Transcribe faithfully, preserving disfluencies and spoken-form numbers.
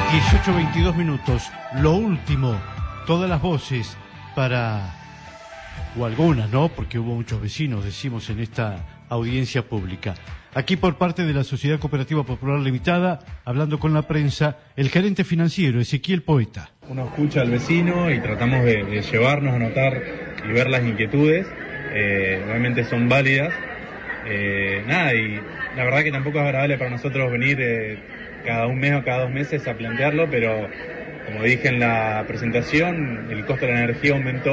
dieciocho veintidós minutos, lo último, todas las voces para, o algunas, ¿no? Porque hubo muchos vecinos, decimos, en esta audiencia pública. Aquí por parte de la Sociedad Cooperativa Popular Limitada, hablando con la prensa, el gerente financiero, Ezequiel Poeta. Uno escucha al vecino y tratamos de, de llevarnos a notar y ver las inquietudes, eh, realmente son válidas. Eh, nada, y la verdad que tampoco es agradable para nosotros venir eh, cada un mes o cada dos meses a plantearlo, pero como dije en la presentación, el costo de la energía aumentó